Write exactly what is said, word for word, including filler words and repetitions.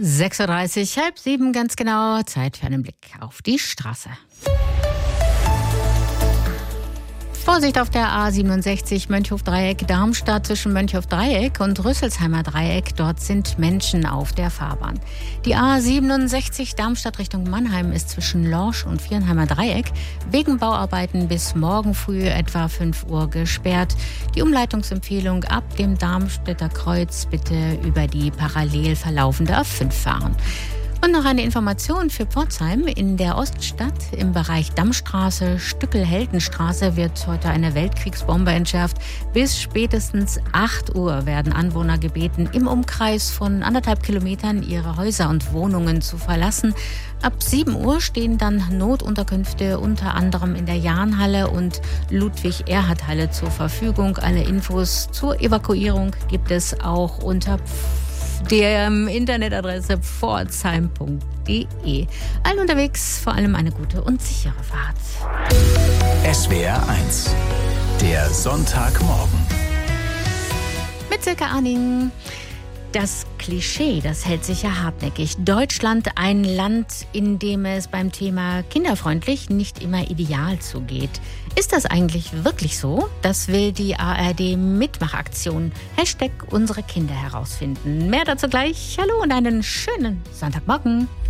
sechs Uhr dreißig, halb sieben ganz genau. Zeit für einen Blick auf die Straße. Vorsicht auf der A siebenundsechzig Mönchhof-Dreieck Darmstadt zwischen Mönchhof-Dreieck und Rüsselsheimer Dreieck. Dort sind Menschen auf der Fahrbahn. Die A siebenundsechzig Darmstadt Richtung Mannheim ist zwischen Lorsch und Viernheimer Dreieck wegen Bauarbeiten bis morgen früh etwa fünf Uhr gesperrt. Die Umleitungsempfehlung ab dem Darmstädter Kreuz bitte über die parallel verlaufende A fünf fahren. Und noch eine Information für Pforzheim. In der Oststadt im Bereich Dammstraße, Stückel-Heldenstraße wird heute eine Weltkriegsbombe entschärft. Bis spätestens acht Uhr werden Anwohner gebeten, im Umkreis von anderthalb Kilometern ihre Häuser und Wohnungen zu verlassen. Ab sieben Uhr stehen dann Notunterkünfte unter anderem in der Jahnhalle und Ludwig-Erhard-Halle zur Verfügung. Alle Infos zur Evakuierung gibt es auch unter der Internetadresse pforzheim punkt de. Allen unterwegs vor allem eine gute und sichere Fahrt. S W R eins, der Sonntagmorgen. Mit Silke Arning. Das Klischee, das hält sich ja hartnäckig. Deutschland, ein Land, in dem es beim Thema kinderfreundlich nicht immer ideal zugeht. Ist das eigentlich wirklich so? Das will die A R D-Mitmachaktion. Hashtag unsere Kinder herausfinden. Mehr dazu gleich. Hallo und einen schönen Sonntagmorgen.